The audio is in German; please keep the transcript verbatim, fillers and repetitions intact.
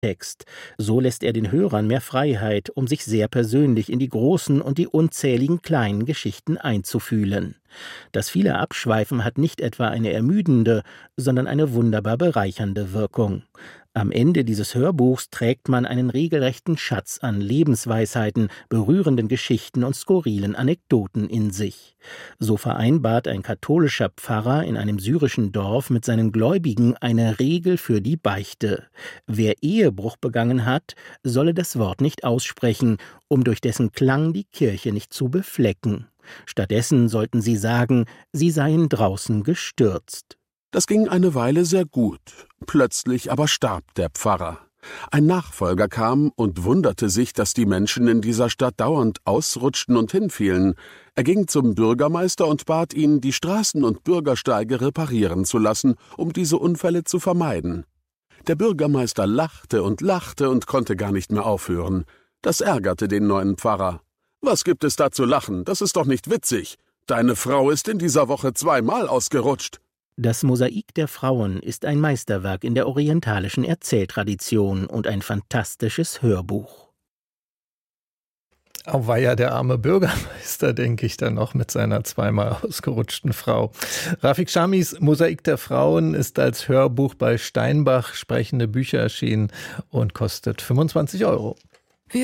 Text. So lässt er den Hörern mehr Freiheit, um sich sehr persönlich in die großen und die unzähligen kleinen Geschichten einzufühlen. Das viele Abschweifen hat nicht etwa eine ermüdende, sondern eine wunderbar bereichernde Wirkung. Am Ende dieses Hörbuchs trägt man einen regelrechten Schatz an Lebensweisheiten, berührenden Geschichten und skurrilen Anekdoten in sich. So vereinbart ein katholischer Pfarrer in einem syrischen Dorf mit seinen Gläubigen eine Regel für die Beichte. Wer Ehebruch begangen hat, solle das Wort nicht aussprechen, um durch dessen Klang die Kirche nicht zu beflecken. Stattdessen sollten sie sagen, sie seien draußen gestürzt. Das ging eine Weile sehr gut. Plötzlich aber starb der Pfarrer. Ein Nachfolger kam und wunderte sich, dass die Menschen in dieser Stadt dauernd ausrutschten und hinfielen. Er ging zum Bürgermeister und bat ihn, die Straßen und Bürgersteige reparieren zu lassen, um diese Unfälle zu vermeiden. Der Bürgermeister lachte und lachte und konnte gar nicht mehr aufhören. Das ärgerte den neuen Pfarrer. »Was gibt es da zu lachen? Das ist doch nicht witzig. Deine Frau ist in dieser Woche zweimal ausgerutscht.« Das Mosaik der Frauen ist ein Meisterwerk in der orientalischen Erzähltradition und ein fantastisches Hörbuch. Auweia, der arme Bürgermeister, denke ich dann noch mit seiner zweimal ausgerutschten Frau. Rafik Chamis Mosaik der Frauen ist als Hörbuch bei Steinbach Sprechende Bücher erschienen und kostet fünfundzwanzig Euro.